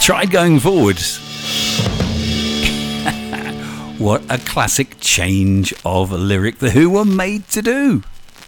tried going forwards. What a classic change of lyric The Who were made to do.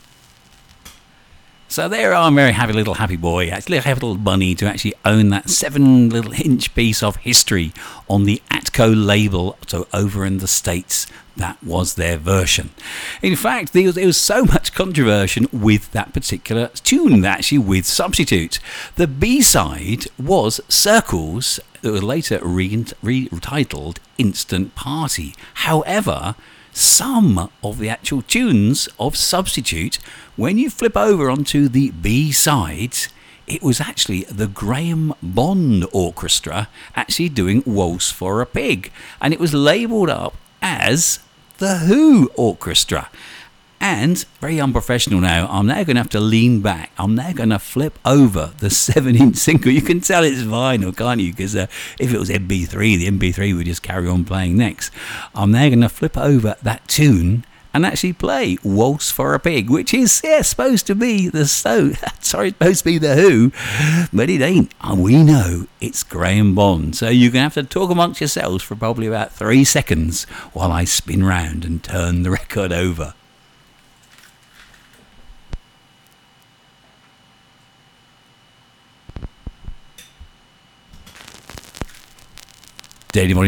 So there I'm very happy little happy boy, actually a happy little bunny to actually own that 7-inch piece of history on the Atco label. So over in the States, that was their version. In fact, there was so much controversy with that particular tune, actually with Substitute. The B-side was Circles, that was later retitled Instant Party. However, some of the actual tunes of Substitute, when you flip over onto the B-sides, it was actually the Graham Bond Orchestra actually doing Waltz for a Pig, and it was labelled up as the Who Orchestra. And very unprofessional now, I'm now going to have to lean back. I'm now going to flip over the 7-inch single. You can tell it's vinyl, can't you? Because if it was MP3, the MP3 would just carry on playing next. I'm now going to flip over that tune and actually play Waltz for a Pig, which is supposed to be supposed to be the Who, but it ain't. We know it's Graham Bond. So you're going to have to talk amongst yourselves for probably about 3 seconds while I spin round and turn the record over. Daily Morning